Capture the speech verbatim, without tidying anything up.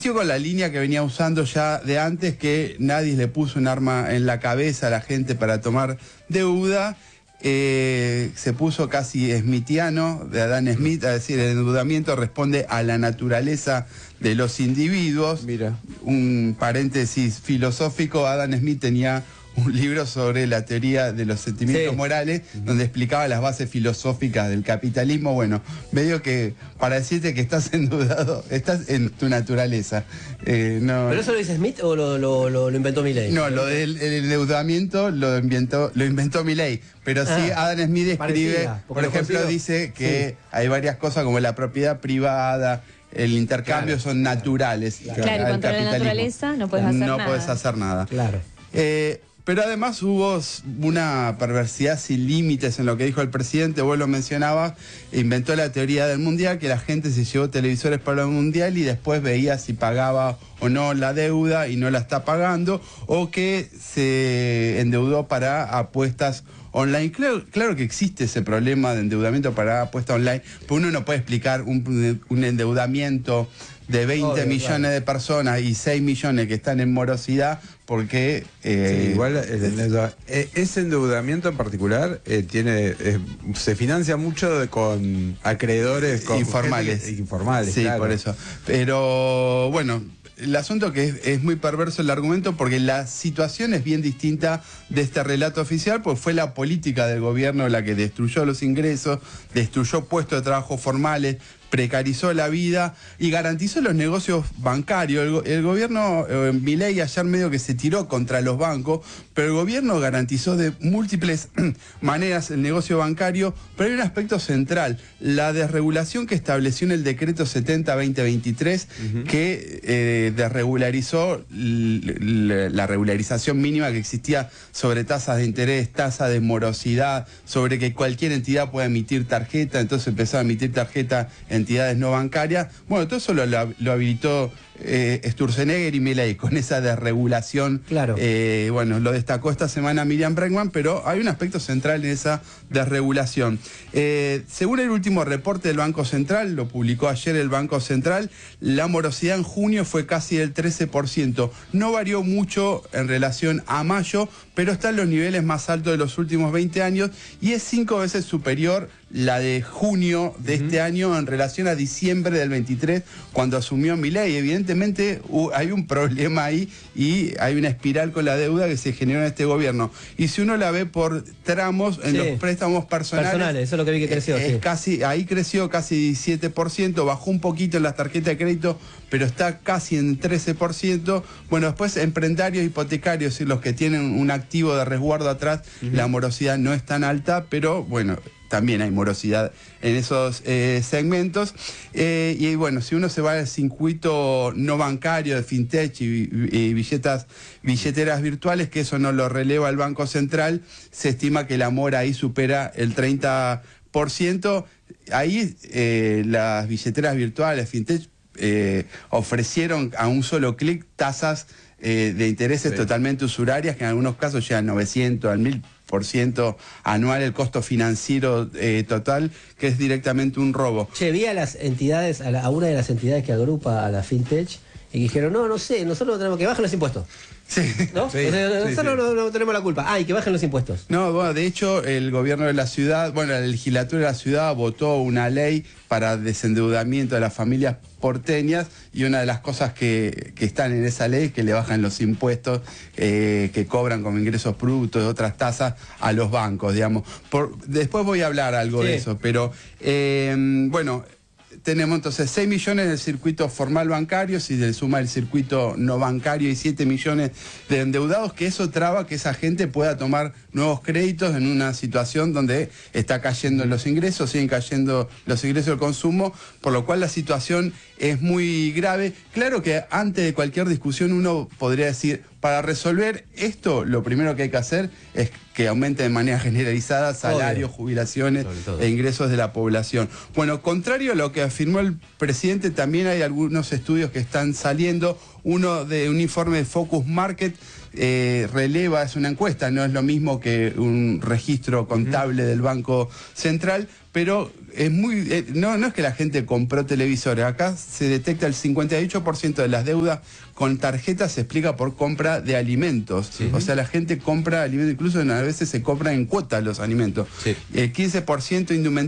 Con la línea que venía usando ya de antes, que nadie le puso un arma en la cabeza a la gente para tomar deuda. Eh, se puso casi smithiano, de Adam Smith, a decir, el endeudamiento responde a la naturaleza de los individuos. Mira. Un paréntesis filosófico, Adam Smith tenía un libro sobre la teoría de los sentimientos sí. morales, donde explicaba las bases filosóficas del capitalismo. Bueno, medio que para decirte que estás endeudado, estás en tu naturaleza. Eh, no, ¿Pero eso lo dice Smith o lo, lo, lo, lo inventó Milley? No, lo del el endeudamiento lo inventó, lo inventó Milley. Pero sí, Ah, Adam Smith escribe, parecida, por ejemplo, consigo, dice que sí. hay varias cosas como la propiedad privada, el intercambio, claro, son naturales. Claro, claro, y contra la naturaleza no puedes hacer no nada. No puedes hacer nada. Claro. Eh, Pero además hubo una perversidad sin límites en lo que dijo el presidente. Vos lo mencionabas, inventó la teoría del mundial, que la gente se llevó televisores para el mundial y después veía si pagaba o no la deuda y no la está pagando, o que se endeudó para apuestas online. Claro, claro que existe ese problema de endeudamiento para apuestas online, pero uno no puede explicar un, un endeudamiento de veinte Obvio, millones claro. de personas y seis millones que están en morosidad, porque... Eh, sí, igual el endeuda, ese endeudamiento en particular eh, tiene eh, se financia mucho de, con acreedores con informales. gente, informales, sí, claro. por eso. Pero bueno, el asunto que es, es muy perverso el argumento, porque la situación es bien distinta de este relato oficial, pues fue la política del gobierno la que destruyó los ingresos, destruyó puestos de trabajo formales, precarizó la vida y garantizó los negocios bancarios. El, el gobierno, eh, Milei ayer medio que se tiró contra los bancos, pero el gobierno garantizó de múltiples maneras el negocio bancario, pero hay un aspecto central, la desregulación que estableció en el decreto setenta barra veinte veintitrés, uh-huh. que eh, desregularizó la regularización mínima que existía sobre tasas de interés, tasa de morosidad, sobre que cualquier entidad pueda emitir tarjeta, entonces empezó a emitir tarjeta en entidades no bancarias. Bueno, todo eso lo, lo habilitó eh, Sturzenegger y Milei con esa desregulación. Claro. Eh, bueno, lo destacó esta semana Miriam Bregman, pero hay un aspecto central en esa desregulación. Eh, según el último reporte del Banco Central, lo publicó ayer el Banco Central, la morosidad en junio fue casi del trece por ciento. No varió mucho en relación a mayo, pero está en los niveles más altos de los últimos veinte años y es cinco veces superior la de junio de uh-huh. este año en relación a diciembre del veintitrés, cuando asumió Milei. Evidentemente uh, hay un problema ahí y hay una espiral con la deuda que se generó en este gobierno. Y si uno la ve por tramos, en sí. los préstamos personales, personales, eso es lo que vi que creció. Es sí. casi, ahí creció casi diecisiete por ciento, bajó un poquito en las tarjetas de crédito, pero está casi en trece por ciento. Bueno, después emprendarios hipotecarios y los que tienen un activo de resguardo atrás, uh-huh. la morosidad no es tan alta, pero bueno, también hay morosidad en esos eh, segmentos. Eh, y bueno, si uno se va al circuito no bancario de fintech y, y billetas, billeteras virtuales, que eso no lo releva el Banco Central, se estima que la mora ahí supera el treinta por ciento. Ahí eh, las billeteras virtuales, fintech, eh, ofrecieron a un solo clic tasas eh, de intereses sí. totalmente usurarias, que en algunos casos llegan a novecientos, al mil por ciento anual el costo financiero eh, total, que es directamente un robo. Che, vi a las entidades, a, la, a una de las entidades que agrupa a la fintech, y dijeron, no, no sé, nosotros tenemos que bajar los impuestos. Sí. ¿No? Sí, o sea, sí, nosotros sí. No, no tenemos la culpa. Ah, y que bajen los impuestos. No, bueno, de hecho, el gobierno de la ciudad, bueno, la legislatura de la ciudad votó una ley para desendeudamiento de las familias porteñas, y una de las cosas que, que están en esa ley es que le bajan los impuestos eh, que cobran como ingresos brutos y otras tasas a los bancos, digamos. Por, después voy a hablar algo sí. de eso, pero eh, bueno... Tenemos entonces seis millones del circuito formal bancario, si se suma el circuito no bancario, y siete millones de endeudados, que eso traba que esa gente pueda tomar nuevos créditos en una situación donde está cayendo los ingresos, siguen cayendo los ingresos del consumo, por lo cual la situación es muy grave. Claro que antes de cualquier discusión uno podría decir, para resolver esto, lo primero que hay que hacer es que aumente de manera generalizada salarios, Obvio. jubilaciones e ingresos de la población. Bueno, contrario a lo que afirmó el presidente, también hay algunos estudios que están saliendo. Uno de un informe de Focus Market eh, releva, es una encuesta, no es lo mismo que un registro contable uh-huh. del Banco Central, pero es muy eh, no, no es que la gente compró televisores, acá se detecta el cincuenta y ocho por ciento de las deudas con tarjetas se explica por compra de alimentos, sí. o sea, la gente compra alimentos, incluso a veces se compra en cuota los alimentos, sí. el quince por ciento indumentaria